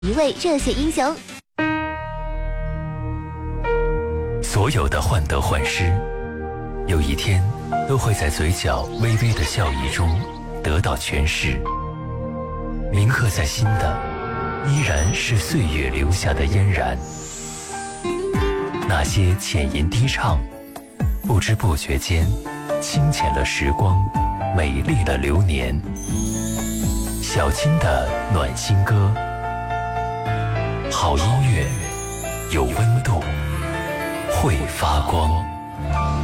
一位热血英雄。 所有的患得患失，有一天都会在嘴角微微的笑意中得到诠释。铭刻在心的，依然是岁月留下的嫣然。那些浅吟低唱，不知不觉间清浅了时光，美丽了流年。小金的暖心歌，好音乐，有温度，会发光。